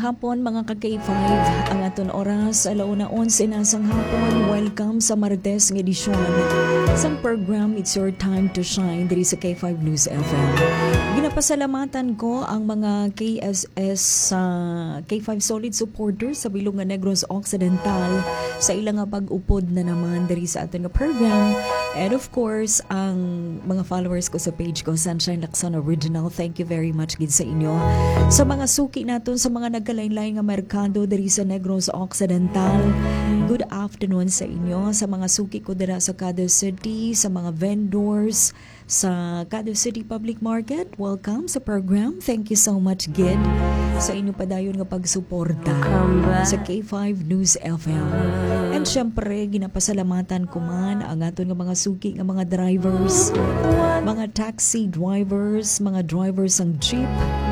hapon mga ka-K5. Ang aton oras, 1:11 na sang hapon. Welcome sa Martes ng edisyon sa program It's Your Time to Shine diri sa K5 News FM. Ginapasalamatan ko ang mga KSS K5 solid supporters sa Bilog nga Negros Occidental sa ilang nga pag-upod na naman diri sa aton nga program. And of course, ang mga followers ko sa page ko, Sunshine Lacson Original, thank you very much gid sa inyo. Sa mga suki naton sa mga nagkalain-lain nga merkado diri sa Negros Occidental, good afternoon sa inyo. Sa mga suki ko dira sa Cadiz City, sa mga vendors sa Cadiz City Public Market, welcome sa program. Thank you so much gid sa inyo padayon nga pagsuporta sa K5 News FM. And syempre, ginapasalamatan ko man ang aton nga mga suki nga mga drivers, mga taxi drivers, mga drivers ng jeep,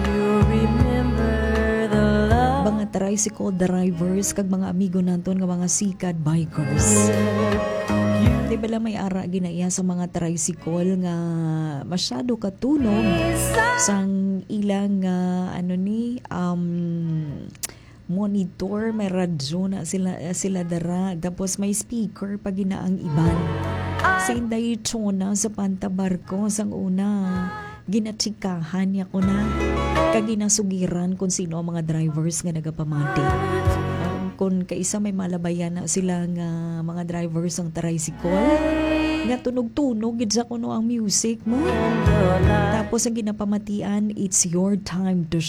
mga tricycle drivers, kag mga amigo naton nga mga sikad bikers. Di ba lang may ara ginaya sa mga tricycle nga masyado katunog sang ilang monitor, may radyo na sila dara, tapos may speaker pag ginaang iban. Sa inday tsona sa pantabarko sang una ginatsikahan niya ko na kag ginasugiran kung sino ang mga drivers nga nagapamati. Kung kaisa may malabayan na sila nga mga drivers ng tricycle nga tunog-tunog gid sa kuno ang music mo, tapos ang ginapamatian, it's your time to